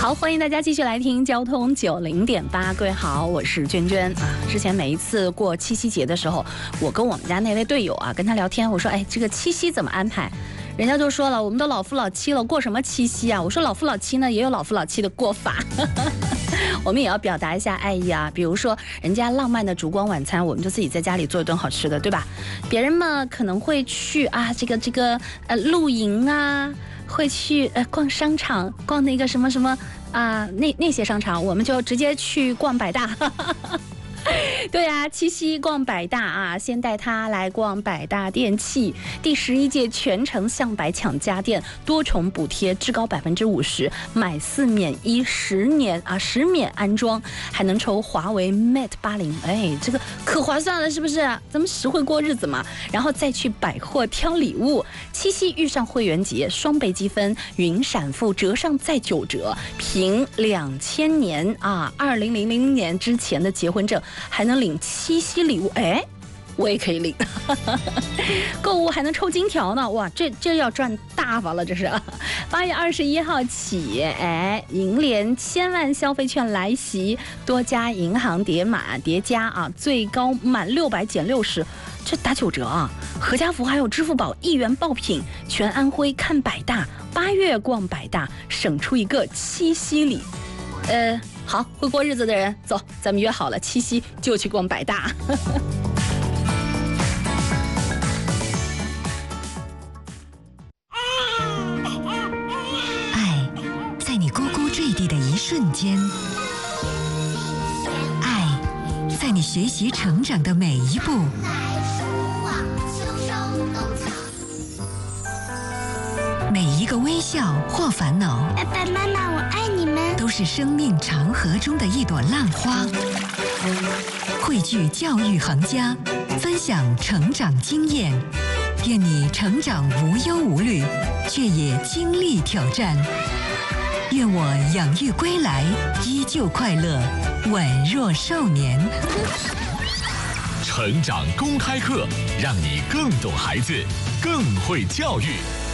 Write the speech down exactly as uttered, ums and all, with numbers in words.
好，欢迎大家继续来听交通九零点八。各位好，我是娟娟啊。之前每一次过七夕节的时候，我跟我们家那位队友啊，跟他聊天，我说，哎，这个七夕怎么安排？人家就说了，我们都老夫老妻了，过什么七夕啊？我说老夫老妻呢，也有老夫老妻的过法。我们也要表达一下爱意啊，比如说人家浪漫的烛光晚餐，我们就自己在家里做一顿好吃的，对吧？别人嘛可能会去啊，这个这个呃露营啊，会去呃逛商场，逛那个什么什么啊、呃、那那些商场，我们就直接去逛百大。对啊，七夕逛百大啊，先带他来逛百大电器。第十一届全程向百抢家电，多重补贴，至高百分之五十，买四免一，十年啊，十免安装，还能抽华为 Mate 八零，哎，这个可划算了，是不是？咱们实惠过日子嘛。然后再去百货挑礼物，七夕遇上会员节，双倍积分，云闪付，折上再九折，凭两千年啊，二零零零年之前的结婚证。还能领七夕礼物，哎，我也可以领。购物还能抽金条呢，哇，这这要赚大发了，这是。八月二十一号起，哎，银联千万消费券来袭，多家银行叠满叠加啊，最高满六百减六十，这打九折啊！合家福还有支付宝一元爆品，全安徽看百大，八月逛百大，省出一个七夕礼。呃，好，会过日子的人，走，咱们约好了，七夕就去逛百大。 爱，在你呱呱坠地的一瞬间；爱，在你学习成长的每一步。每一个微笑或烦恼， 爸爸妈妈，我爱你们， 都是生命长河中的一朵浪花。汇聚教育行家，分享成长经验，愿你成长无忧无虑，却也经历挑战。愿我养育归来，依旧快乐，宛若少年。 成长公开课，让你更懂孩子，更会教育。